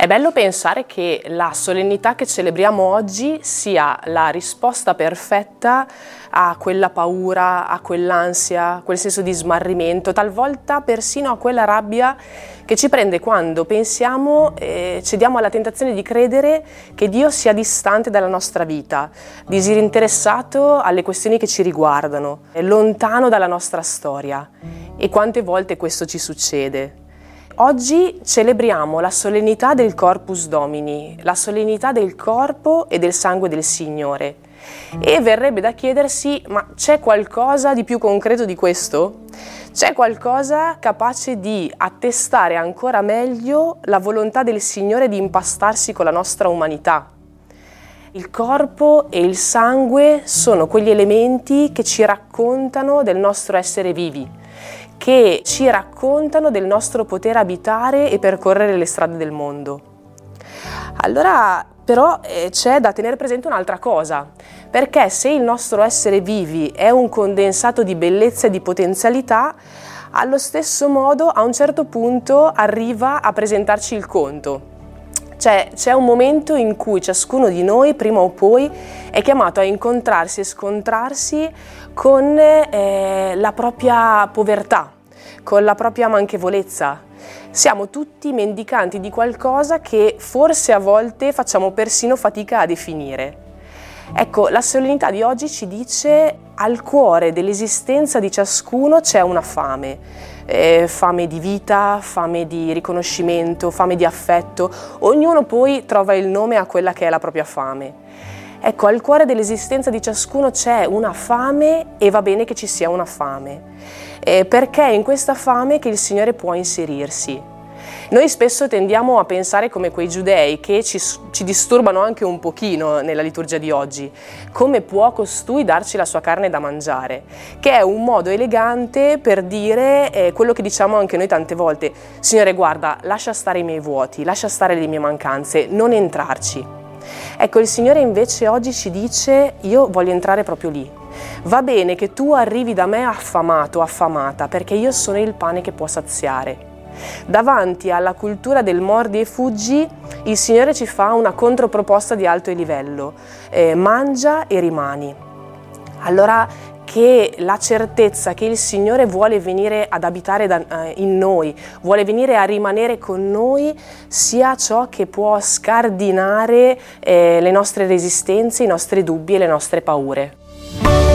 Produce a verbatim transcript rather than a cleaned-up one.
È bello pensare che la solennità che celebriamo oggi sia la risposta perfetta a quella paura, a quell'ansia, a quel senso di smarrimento, talvolta persino a quella rabbia che ci prende quando pensiamo e cediamo alla tentazione di credere che Dio sia distante dalla nostra vita, disinteressato alle questioni che ci riguardano, è lontano dalla nostra storia. E quante volte questo ci succede? Oggi celebriamo la solennità del Corpus Domini, la solennità del corpo e del sangue del Signore. E verrebbe da chiedersi, ma c'è qualcosa di più concreto di questo? C'è qualcosa capace di attestare ancora meglio la volontà del Signore di impastarsi con la nostra umanità? Il corpo e il sangue sono quegli elementi che ci raccontano del nostro essere vivi, che ci raccontano del nostro poter abitare e percorrere le strade del mondo. Allora, però, eh, c'è da tenere presente un'altra cosa, perché se il nostro essere vivi è un condensato di bellezza e di potenzialità, allo stesso modo, a un certo punto, arriva a presentarci il conto. Cioè, c'è un momento in cui ciascuno di noi, prima o poi, è chiamato a incontrarsi e scontrarsi con eh, la propria povertà, con la propria manchevolezza. Siamo tutti mendicanti di qualcosa che forse a volte facciamo persino fatica a definire. Ecco, la solennità di oggi ci dice: al cuore dell'esistenza di ciascuno c'è una fame, eh, fame di vita, fame di riconoscimento, fame di affetto. Ognuno poi trova il nome a quella che è la propria fame. Ecco, al cuore dell'esistenza di ciascuno c'è una fame e va bene che ci sia una fame, eh, perché è in questa fame che il Signore può inserirsi. Noi spesso tendiamo a pensare come quei giudei che ci, ci disturbano anche un pochino nella liturgia di oggi. Come può costui darci la sua carne da mangiare? Che è un modo elegante per dire eh, quello che diciamo anche noi tante volte: Signore, guarda, lascia stare i miei vuoti, lascia stare le mie mancanze, non entrarci. Ecco, il Signore invece oggi ci dice: io voglio entrare proprio lì. Va bene che tu arrivi da me affamato, affamata, perché io sono il pane che può saziare. Davanti alla cultura del mordi e fuggi, il Signore ci fa una controproposta di alto livello: eh, mangia e rimani. Allora, che la certezza che il Signore vuole venire ad abitare da, eh, in noi, vuole venire a rimanere con noi, sia ciò che può scardinare eh, le nostre resistenze, i nostri dubbi e le nostre paure.